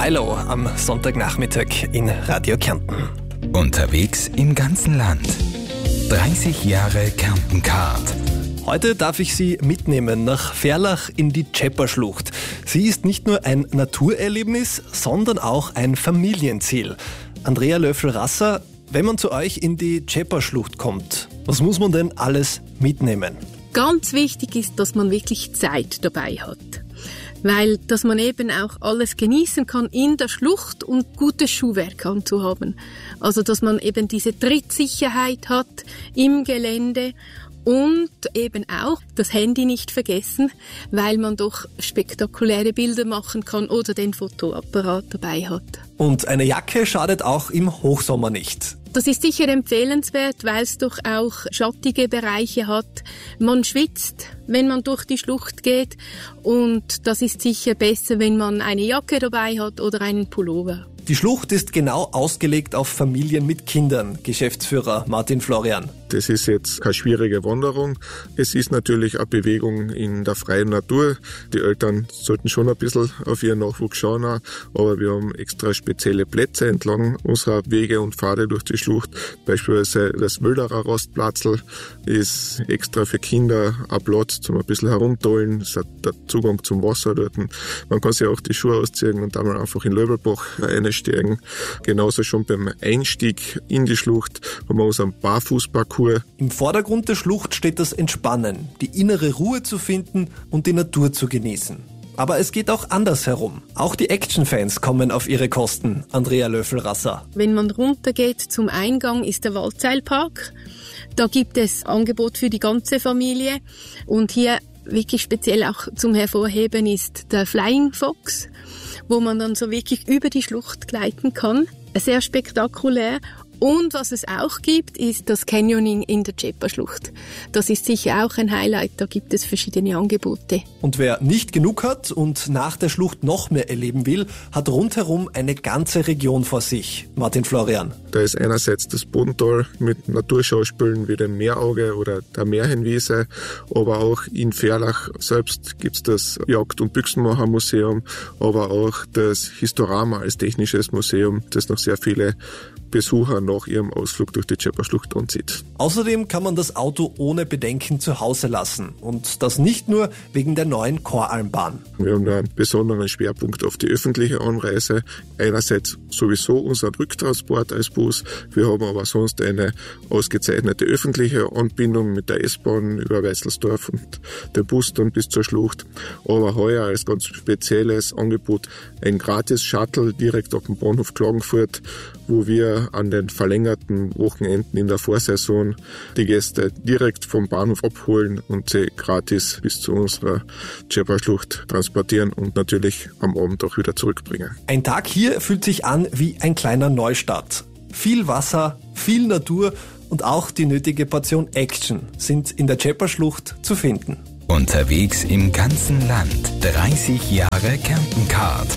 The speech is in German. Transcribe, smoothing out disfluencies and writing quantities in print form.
Milo am Sonntagnachmittag in Radio Kärnten. Unterwegs im ganzen Land. 30 Jahre Kärnten-Card. Heute darf ich Sie mitnehmen nach Ferlach in die Tschepperschlucht. Sie ist nicht nur ein Naturerlebnis, sondern auch ein Familienziel. Andrea Löffel-Rasser, wenn man zu euch in die Tschepperschlucht kommt, was muss man denn alles mitnehmen? Ganz wichtig ist, dass man wirklich Zeit dabei hat. Weil, dass man eben auch alles genießen kann in der Schlucht und gutes Schuhwerk anzuhaben. Also, dass man eben diese Trittsicherheit hat im Gelände und eben auch das Handy nicht vergessen, weil man doch spektakuläre Bilder machen kann oder den Fotoapparat dabei hat. Und eine Jacke schadet auch im Hochsommer nicht. Das ist sicher empfehlenswert, weil es doch auch schattige Bereiche hat. Man schwitzt, wenn man durch die Schlucht geht, und das ist sicher besser, wenn man eine Jacke dabei hat oder einen Pullover. Die Schlucht ist genau ausgelegt auf Familien mit Kindern, Geschäftsführer Martin Florian. Das ist jetzt keine schwierige Wanderung. Es ist natürlich eine Bewegung in der freien Natur. Die Eltern sollten schon ein bisschen auf ihren Nachwuchs schauen, aber wir haben extra spezielle Plätze entlang unserer Wege und Pfade durch die Schlucht. Beispielsweise das Wölderer Rastplatzl ist extra für Kinder ein Platz zum ein bisschen herumtollen. Es hat der Zugang zum Wasser dort. Man kann sich auch die Schuhe ausziehen und einmal einfach in Löbelbach einsteigen. Genauso schon beim Einstieg in die Schlucht haben wir unseren Barfußparcours. Im Vordergrund der Schlucht steht das Entspannen, die innere Ruhe zu finden und die Natur zu genießen. Aber es geht auch andersherum. Auch die Action-Fans kommen auf ihre Kosten. Andrea Löffel-Rasser. Wenn man runtergeht zum Eingang, ist der Waldseilpark. Da gibt es Angebot für die ganze Familie. Und hier wirklich speziell auch zum Hervorheben ist der Flying Fox, wo man dann so wirklich über die Schlucht gleiten kann. Sehr spektakulär. Und was es auch gibt, ist das Canyoning in der Tschepperschlucht. Das ist sicher auch ein Highlight, da gibt es verschiedene Angebote. Und wer nicht genug hat und nach der Schlucht noch mehr erleben will, hat rundherum eine ganze Region vor sich. Martin Florian. Da ist einerseits das Bodental mit Naturschauspielen wie dem Meerauge oder der Märchenwiese, aber auch in Ferlach selbst gibt es das Jagd- und Büchsenmacher-Museum, aber auch das Historama als technisches Museum, das noch sehr viele Besucher nach ihrem Ausflug durch die Tschepperschlucht anzieht. Außerdem kann man das Auto ohne Bedenken zu Hause lassen. Und das nicht nur wegen der neuen Koralmbahn. Wir haben da einen besonderen Schwerpunkt auf die öffentliche Anreise. Einerseits sowieso unseren Rücktransport als Bus. Wir haben aber sonst eine ausgezeichnete öffentliche Anbindung mit der S-Bahn über Weißelsdorf und den Bus dann bis zur Schlucht. Aber heuer als ganz spezielles Angebot ein Gratis-Shuttle direkt auf dem Bahnhof Klagenfurt, wo wir an den verlängerten Wochenenden in der Vorsaison die Gäste direkt vom Bahnhof abholen und sie gratis bis zu unserer Tschepperschlucht transportieren und natürlich am Abend auch wieder zurückbringen. Ein Tag hier fühlt sich an wie ein kleiner Neustart. Viel Wasser, viel Natur und auch die nötige Portion Action sind in der Tschepperschlucht zu finden. Unterwegs im ganzen Land. 30 Jahre Kärnten-Card.